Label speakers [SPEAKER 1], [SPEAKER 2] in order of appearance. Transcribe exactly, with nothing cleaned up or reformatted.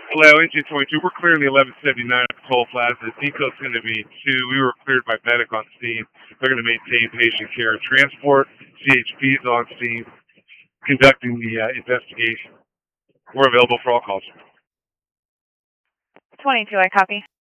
[SPEAKER 1] Hello, engine twenty-two. We're clearing the eleven seventy-nine at the toll plaza. Deco's going to be two. We were cleared by medic on scene. They're going to maintain patient care. Transport, C H P is on scene, conducting the uh, investigation. We're available for all calls.
[SPEAKER 2] twenty-two, I copy.